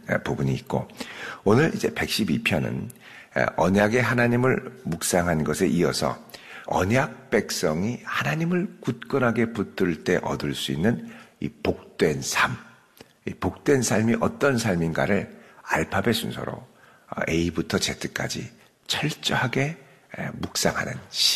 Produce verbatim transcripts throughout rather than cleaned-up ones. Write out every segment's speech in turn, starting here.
부분이 있고, 오늘 이제 백십이 편은 언약의 하나님을 묵상한 것에 이어서 언약 백성이 하나님을 굳건하게 붙들 때 얻을 수 있는 이 복된 삶, 이 복된 삶이 어떤 삶인가를 알파벳 순서로 A부터 Z까지 철저하게 묵상하는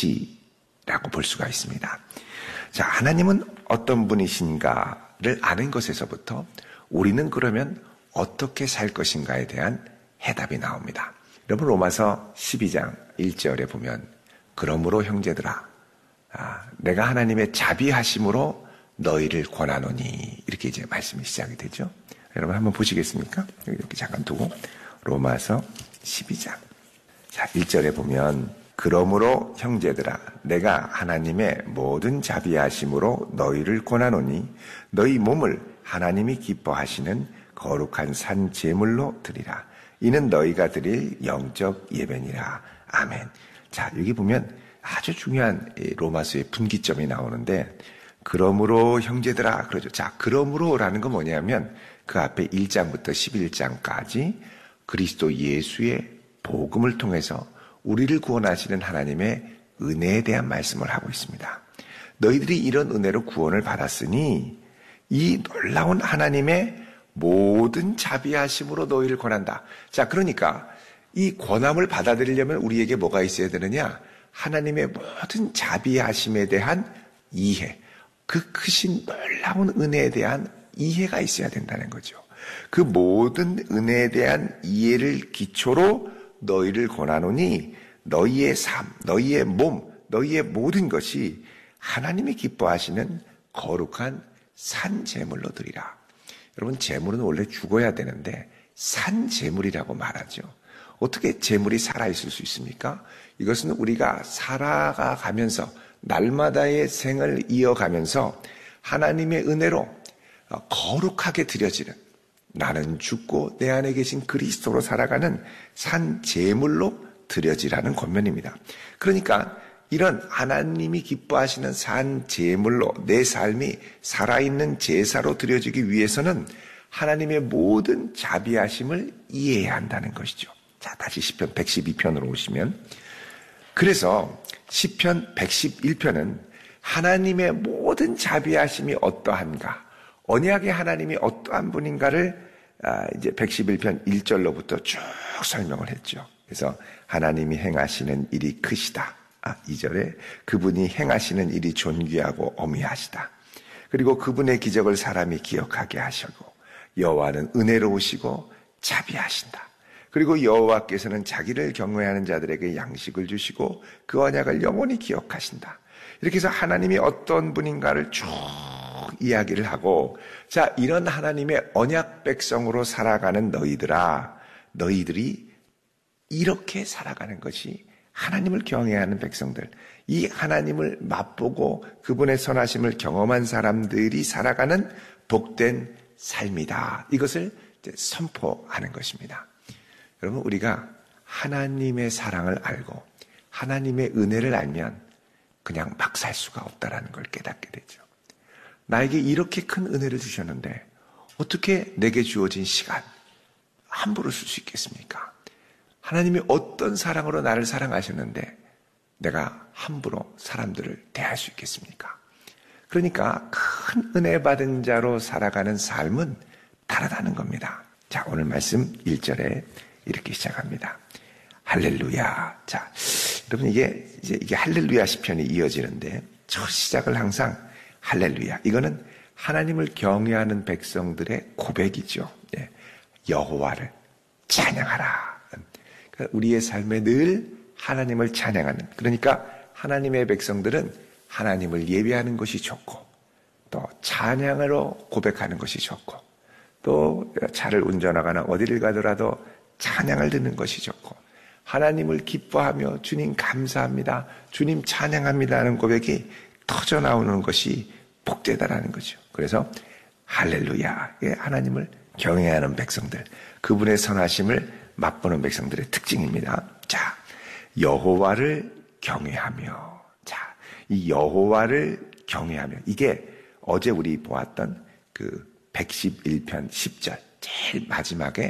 시라고 볼 수가 있습니다. 자, 하나님은 어떤 분이신가를 아는 것에서부터 우리는 그러면 어떻게 살 것인가에 대한 해답이 나옵니다. 여러분, 로마서 십이 장 일 절에 보면 그러므로 형제들아, 아, 내가 하나님의 자비하심으로 너희를 권하노니, 이렇게 이제 말씀이 시작이 되죠. 여러분 한번 보시겠습니까? 이렇게 잠깐 두고 로마서 십이 장 자, 일 절에 보면 그러므로 형제들아 내가 하나님의 모든 자비하심으로 너희를 권하노니 너희 몸을 하나님이 기뻐하시는 거룩한 산 제물로 드리라. 이는 너희가 드릴 영적 예배니라. 아멘. 자, 여기 보면 아주 중요한 로마서의 분기점이 나오는데 그러므로 형제들아 그러죠. 자, 그러므로라는 건 뭐냐면 그 앞에 일 장부터 십일 장까지 그리스도 예수의 복음을 통해서 우리를 구원하시는 하나님의 은혜에 대한 말씀을 하고 있습니다. 너희들이 이런 은혜로 구원을 받았으니 이 놀라운 하나님의 모든 자비하심으로 너희를 권한다. 자, 그러니까 이 권함을 받아들이려면 우리에게 뭐가 있어야 되느냐? 하나님의 모든 자비하심에 대한 이해, 그 크신 놀라운 은혜에 대한 이해가 있어야 된다는 거죠. 그 모든 은혜에 대한 이해를 기초로 너희를 권하노니 너희의 삶, 너희의 몸, 너희의 모든 것이 하나님이 기뻐하시는 거룩한 산 제물로 드리라. 여러분, 제물은 원래 죽어야 되는데 산 제물이라고 말하죠. 어떻게 제물이 살아있을 수 있습니까? 이것은 우리가 살아가면서 날마다의 생을 이어가면서 하나님의 은혜로 거룩하게 드려지는, 나는 죽고 내 안에 계신 그리스도로 살아가는 산 제물로 드려지라는 권면입니다. 그러니까 이런 하나님이 기뻐하시는 산 제물로 내 삶이 살아있는 제사로 드려지기 위해서는 하나님의 모든 자비하심을 이해해야 한다는 것이죠. 자, 다시 시편 백십이 편으로 오시면, 그래서 시편 백십일 편은 하나님의 모든 자비하심이 어떠한가, 언약의 하나님이 어떠한 분인가를 아, 이제 백십일 편 일 절로부터 쭉 설명을 했죠. 그래서 하나님이 행하시는 일이 크시다. 아, 이 절에 그분이 행하시는 일이 존귀하고 어미하시다. 그리고 그분의 기적을 사람이 기억하게 하시고 여호와는 은혜로우시고 자비하신다. 그리고 여호와께서는 자기를 경외하는 자들에게 양식을 주시고 그 언약을 영원히 기억하신다. 이렇게 해서 하나님이 어떤 분인가를 쭉 이야기를 하고, 자, 이런 하나님의 언약 백성으로 살아가는 너희들아, 너희들이 이렇게 살아가는 것이 하나님을 경외하는 백성들, 이 하나님을 맛보고 그분의 선하심을 경험한 사람들이 살아가는 복된 삶이다. 이것을 이제 선포하는 것입니다. 여러분, 우리가 하나님의 사랑을 알고 하나님의 은혜를 알면 그냥 막 살 수가 없다라는 걸 깨닫게 되죠. 나에게 이렇게 큰 은혜를 주셨는데 어떻게 내게 주어진 시간 함부로 쓸 수 있겠습니까? 하나님이 어떤 사랑으로 나를 사랑하셨는데 내가 함부로 사람들을 대할 수 있겠습니까? 그러니까 큰 은혜 받은 자로 살아가는 삶은 다르다는 겁니다. 자, 오늘 말씀 일 절에 이렇게 시작합니다. 할렐루야. 자, 여러분, 이게 이제 이게 할렐루야 시편이 이어지는데 첫 시작을 항상 할렐루야. 이거는 하나님을 경외하는 백성들의 고백이죠. 예. 여호와를 찬양하라. 그러니까 우리의 삶에 늘 하나님을 찬양하는, 그러니까 하나님의 백성들은 하나님을 예배하는 것이 좋고 또 찬양으로 고백하는 것이 좋고 또 차를 운전하거나 어디를 가더라도 찬양을 듣는 것이 좋고 하나님을 기뻐하며 주님 감사합니다, 주님 찬양합니다 하는 고백이 터져 나오는 것이 복되다라는 거죠. 그래서 할렐루야, 하나님을 경외하는 백성들, 그분의 선하심을 맛보는 백성들의 특징입니다. 자, 여호와를 경외하며, 자, 이 여호와를 경외하며, 이게 어제 우리 보았던 그 백십일 편 십 절 제일 마지막에